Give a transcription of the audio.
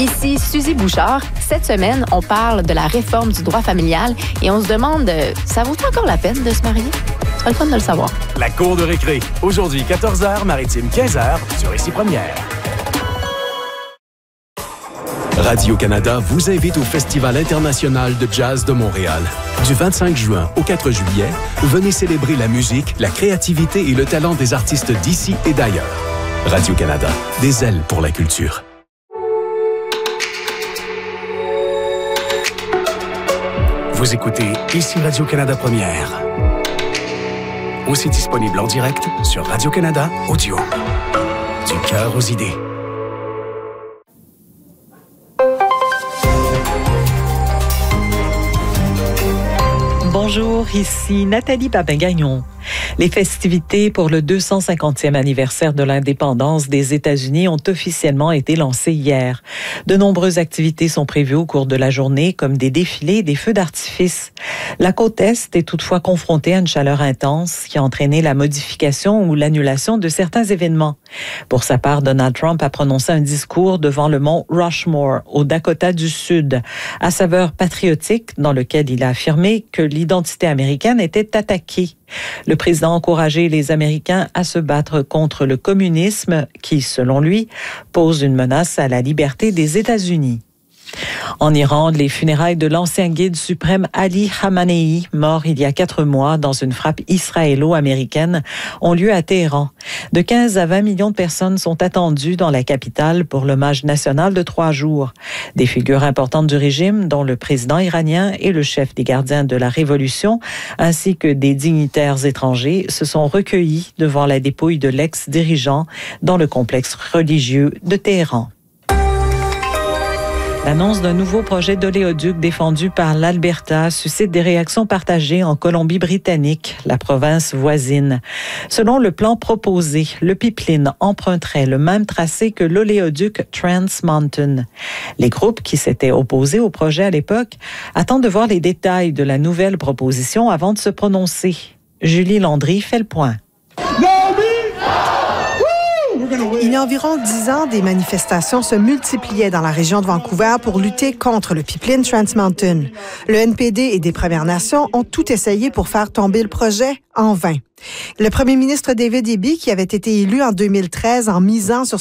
Ici Suzy Bouchard. Cette semaine, on parle de la réforme du droit familial et on se demande, ça vaut encore la peine de se marier? Ce serait le fun de le savoir. La cour de récré. Aujourd'hui, 14h, Maritime 15h, sur Ici Première. Radio-Canada vous invite au Festival international de jazz de Montréal. Du 25 juin au 4 juillet, venez célébrer la musique, la créativité et le talent des artistes d'ici et d'ailleurs. Radio-Canada, des ailes pour la culture. Vous écoutez Ici Radio-Canada Première. Aussi disponible en direct sur Radio-Canada Audio. Du cœur aux idées. Bonjour, ici Nathalie Papin-Gagnon. Les festivités pour le 250e anniversaire de l'indépendance des États-Unis ont officiellement été lancées hier. De nombreuses activités sont prévues au cours de la journée, comme des défilés et des feux d'artifice. La côte Est est toutefois confrontée à une chaleur intense qui a entraîné la modification ou l'annulation de certains événements. Pour sa part, Donald Trump a prononcé un discours devant le mont Rushmore, au Dakota du Sud, à saveur patriotique, dans lequel il a affirmé que l'identité américaine était attaquée. Le président a encouragé les Américains à se battre contre le communisme qui, selon lui, pose une menace à la liberté des États-Unis. En Iran, les funérailles de l'ancien guide suprême Ali Khamenei, mort il y a 4 mois dans une frappe israélo-américaine, ont lieu à Téhéran. De 15 à 20 millions de personnes sont attendues dans la capitale pour l'hommage national de 3 jours. Des figures importantes du régime, dont le président iranien et le chef des gardiens de la Révolution, ainsi que des dignitaires étrangers, se sont recueillis devant la dépouille de l'ex-dirigeant dans le complexe religieux de Téhéran. L'annonce d'un nouveau projet d'oléoduc défendu par l'Alberta suscite des réactions partagées en Colombie-Britannique, la province voisine. Selon le plan proposé, le pipeline emprunterait le même tracé que l'oléoduc Trans Mountain. Les groupes qui s'étaient opposés au projet à l'époque attendent de voir les détails de la nouvelle proposition avant de se prononcer. Julie Landry fait le point. Il y a environ 10 ans, des manifestations se multipliaient dans la région de Vancouver pour lutter contre le pipeline Trans Mountain. Le NPD et des Premières Nations ont tout essayé pour faire tomber le projet, en vain. Le premier ministre David Eby, qui avait été élu en 2013 en misant sur